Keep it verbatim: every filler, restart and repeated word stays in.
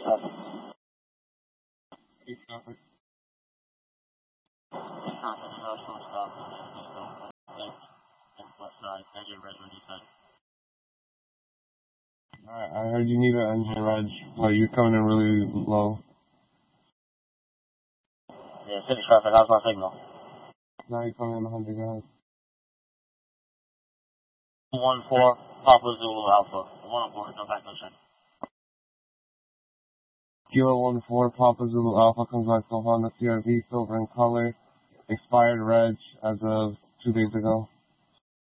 traffic. East traffic. Traffic, no, short stop. Thanks. Thanks, west side. Engine red when you said. Alright, I heard you need an engine reg, but you're coming in really low. Yeah, city traffic, how's my signal? Now you're coming in one hundred, guys. one four, Papa Zulu Alpha. one four, no back, no check. Kilo one four, Papa Zulu Alpha comes back to Honda C R V, silver in color, expired reg as of two days ago.